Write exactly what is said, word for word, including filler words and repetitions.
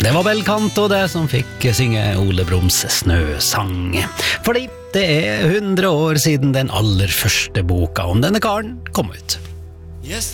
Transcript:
Det var Belcanto det som fikk synge Ole Brums Snøsang. Fordi det er hundre år siden den aller første boka om denne karen kom ut. Yes.